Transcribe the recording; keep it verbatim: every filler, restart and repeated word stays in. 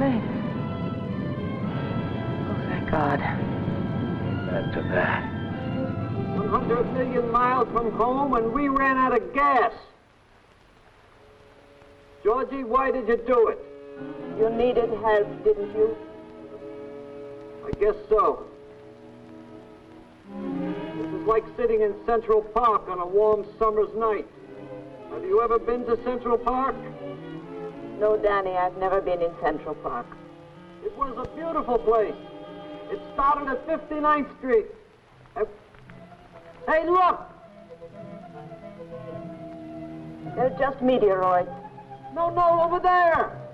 safe. Oh, thank God. Amen to that. one hundred million miles from home, and we ran out of gas. Georgie, why did you do it? You needed help, didn't you? I guess so. This is like sitting in Central Park on a warm summer's night. Have you ever been to Central Park? No, Danny, I've never been in Central Park. It was a beautiful place. It started at fifty-ninth Street. Uh, Hey, look! They're just meteoroids. No, no, over there!